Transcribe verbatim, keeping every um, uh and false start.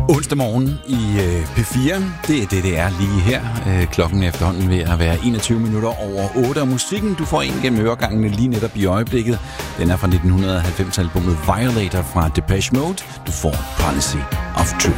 Onsdag morgen i øh, P fire, det er det, det er lige her. Øh, klokken er efterhånden ved at være enogtyve minutter over otte, og musikken, du får ind gennem øregangene lige netop i øjeblikket, den er fra nitten halvfems-albummet Violator fra Depeche Mode. Du får Policy of Truth.